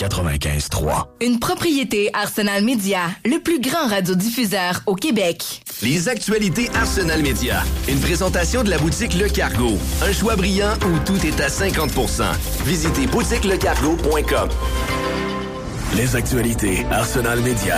95.3. Une propriété Arsenal Media, le plus grand radiodiffuseur au Québec. Les actualités Arsenal Media. Une présentation de la boutique Le Cargo. Un choix brillant où tout est à 50%. Visitez boutiquelecargo.com. Les actualités Arsenal Media.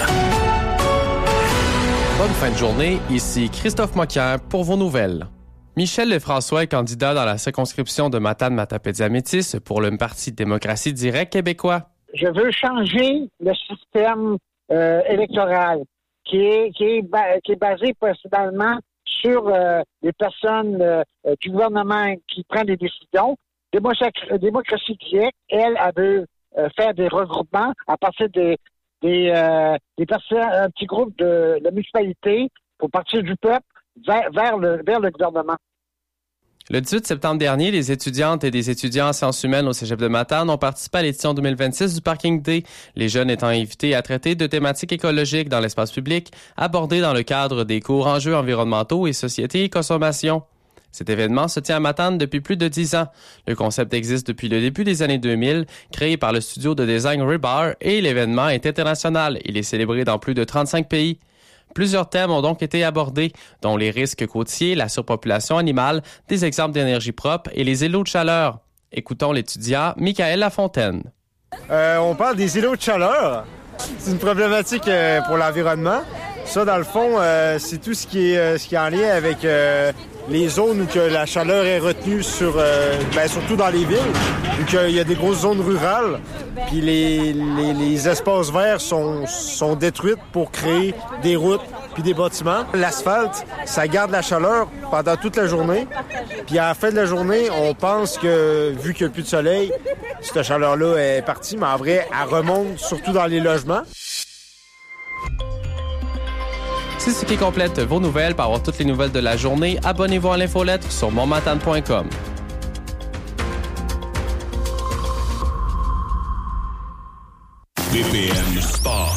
Bonne fin de journée, ici Christophe Moquin pour vos nouvelles. Michel Lefrançois est candidat dans la circonscription de Matane-Matapédia-Métis pour le Parti démocratie directe québécois. Je veux changer le système électoral qui est basé principalement sur les personnes du gouvernement qui prennent des décisions. Démocratie directe, elle veut faire des regroupements à partir des personnes, un petit groupe de la municipalité pour partir du peuple vers le gouvernement. Le 18 septembre dernier, les étudiantes et des étudiants en sciences humaines au Cégep de Matane ont participé à l'édition 2026 du Parking Day, les jeunes étant invités à traiter de thématiques écologiques dans l'espace public, abordées dans le cadre des cours enjeux environnementaux et société et consommation. Cet événement se tient à Matane depuis plus de 10 ans. Le concept existe depuis le début des années 2000, créé par le studio de design Rebar, et l'événement est international. Il est célébré dans plus de 35 pays. Plusieurs thèmes ont donc été abordés, dont les risques côtiers, la surpopulation animale, des exemples d'énergie propre et les îlots de chaleur. Écoutons l'étudiant Michael Lafontaine. On parle des îlots de chaleur. C'est une problématique pour l'environnement. Ça, dans le fond, c'est tout ce qui est en lien avec les zones où que la chaleur est retenue surtout dans les villes, vu qu'il y a des grosses zones rurales, puis les espaces verts sont détruits pour créer des routes puis des bâtiments. L'asphalte, ça garde la chaleur pendant toute la journée, puis à la fin de la journée, on pense que, vu qu'il n'y a plus de soleil, cette chaleur-là est partie, mais en vrai, elle remonte surtout dans les logements. C'est ce qui complète vos nouvelles. Pour avoir toutes les nouvelles de la journée, abonnez-vous à l'infolettre sur montmatane.com. BPM Sport.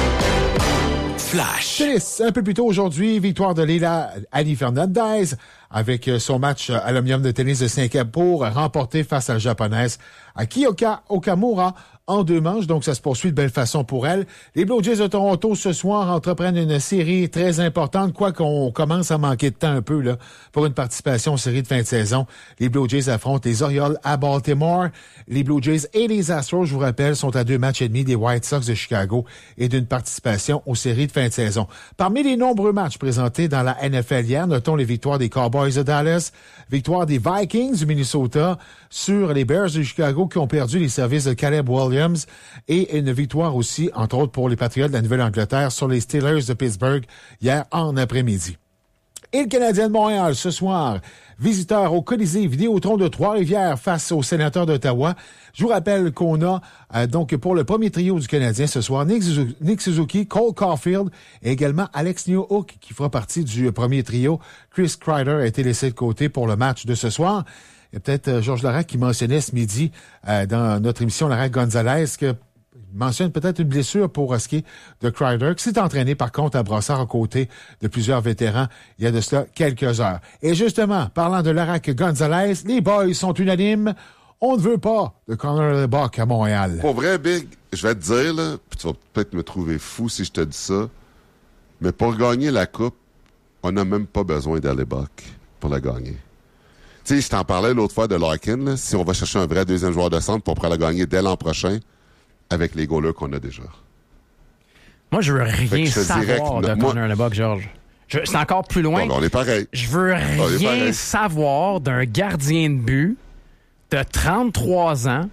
Flash. Tennis, un peu plus tôt aujourd'hui, victoire de Leila Ali Fernandez avec son match à l'Omnium de tennis de Singapour remporté face à la Japonaise Kiyoka Okamura en 2 manches. Donc, ça se poursuit de belle façon pour elle. Les Blue Jays de Toronto, ce soir, entreprennent une série très importante, quoi qu'on commence à manquer de temps un peu là pour une participation aux séries de fin de saison. Les Blue Jays affrontent les Orioles à Baltimore. Les Blue Jays et les Astros, je vous rappelle, sont à 2 matchs et demi des White Sox de Chicago et d'une participation aux séries de fin de saison. Parmi les nombreux matchs présentés dans la NFL hier, notons les victoires des Cowboys de Dallas, victoire des Vikings du Minnesota sur les Bears de Chicago qui ont perdu les services de Caleb Williams et une victoire aussi, entre autres, pour les Patriots de la Nouvelle-Angleterre sur les Steelers de Pittsburgh hier en après-midi. Et le Canadien de Montréal, ce soir, visiteur au Colisée Vidéotron de Trois-Rivières face aux Sénateurs d'Ottawa. Je vous rappelle qu'on a, donc, pour le premier trio du Canadien ce soir, Nick Suzuki, Cole Caulfield et également Alex Newhook qui fera partie du premier trio. Chris Kreider a été laissé de côté pour le match de ce soir. Il y a peut-être Georges Larac qui mentionnait ce midi dans notre émission Larac Gonzalez que mentionne peut-être une blessure pour ce qui est de Kreider, qui s'est entraîné par contre à Brossard aux côtés de plusieurs vétérans il y a de cela quelques heures. Et justement, parlant de Larac Gonzalez, les boys sont unanimes. On ne veut pas de Connor Lebock à Montréal. Pour vrai, Big, je vais te dire, là, puis tu vas peut-être me trouver fou si je te dis ça, mais pour gagner la Coupe, on n'a même pas besoin d'Alebock pour la gagner. Tu sais, je t'en parlais l'autre fois de Larkin, là, si on va chercher un vrai deuxième joueur de centre pour la gagner dès l'an prochain, avec les goalers qu'on a déjà. Moi, je veux rien savoir de Connor Lebock, Georges. C'est encore plus loin. Bon, on est pareil. Je veux rien savoir d'un gardien de but de 33 ans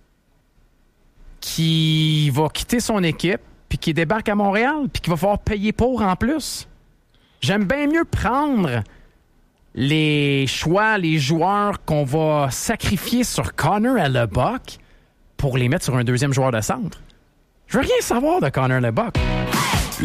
qui va quitter son équipe puis qui débarque à Montréal puis qui va falloir payer pour en plus. J'aime bien mieux prendre les choix, les joueurs qu'on va sacrifier sur Connor Lebock pour les mettre sur un deuxième joueur de centre. Je veux rien savoir de Connor Lebock.